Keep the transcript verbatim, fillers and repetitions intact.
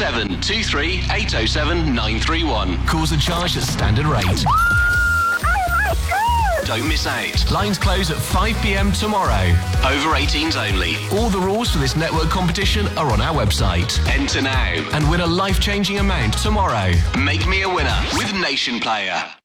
seven two three eight oh seven nine three one. Calls are charged at standard rate. Don't miss out. Lines close at five p m tomorrow. Over eighteens only. All the rules for this network competition are on our website. Enter now and win a life-changing amount tomorrow. Make me a winner with Nation Player.